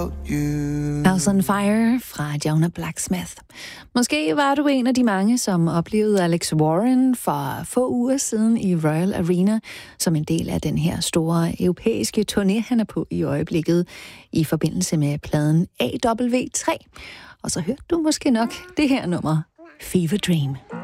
House on Fire fra Jonah Blacksmith. Måske var du en af de mange, som oplevede Alex Warren for få uger siden i Royal Arena, som en del af den her store europæiske turné, han er på i øjeblikket, i forbindelse med pladen AW3. Og så hørte du måske nok det her nummer, Fever Dream.